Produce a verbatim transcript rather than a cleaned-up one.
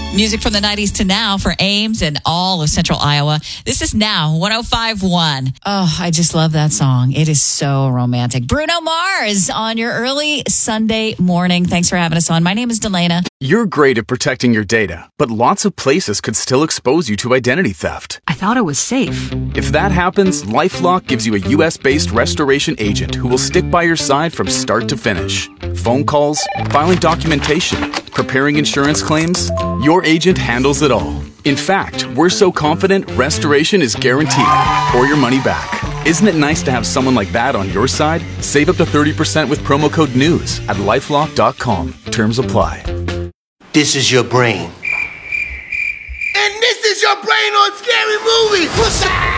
Music from the nineties to now for Ames and all of Central Iowa. This is Now one oh five point one. Oh, I just love that song. It is so romantic. Bruno Mars on your early Sunday morning. Thanks for having us on. My name is Delana. You're great at protecting your data, but lots of places could still expose you to identity theft. I thought it was safe. If that happens, LifeLock gives you a U S-based restoration agent who will stick by your side from start to finish. Phone calls, filing documentation, preparing insurance claims, your agent handles it all. In fact, we're so confident restoration is guaranteed or your money back. Isn't it nice to have someone like that on your side? Save up to thirty percent with promo code NEWS at lifelock dot com. Terms apply. This is your brain. And this is your brain on Scary Movie. What's that?